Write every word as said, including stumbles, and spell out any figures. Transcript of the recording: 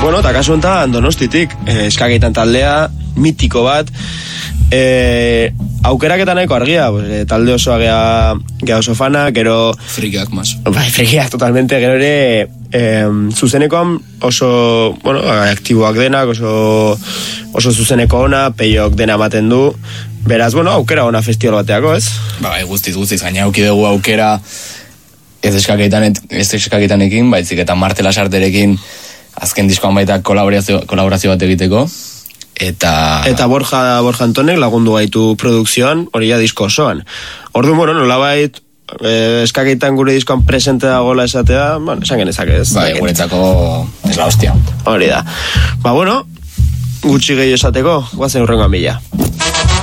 Bueno, eta kasu enten Donostitik, eh, eskakeitan taldea, mitiko bat, eh, aukeraketan nahiko argia, pues, eh, talde osoa gea, gea oso fana, gero... Frikiak mas. Bai, frikiak totalmente, gero ere, eh, zuzenekoan oso, bueno, aktiboak denak, oso, oso zuzeneko ona, peiok dena ematen du, beraz, bueno, aukera ona festival bateako, ez? Bai, guztiz, guztiz, gaina auki dugu aukera, ez eskaketan, ez eskaketanekin, baitzik eta Martela Sarterekin, azken diskoan baita kolaborazio, kolaborazio bat egiteko, eta... Eta Borja, Borja Antonek lagundu gaitu produkzioan, hori ja disko osoan. Orduan, bueno, nolabait, eh, eskakeitan gure diskoan presente dagoela esatea, bueno, esan genezak ez. Bai, guretzako ez la hostia. Hori da. Ba, bueno, gutxi gehi esateko, guazen hurrengoan bila.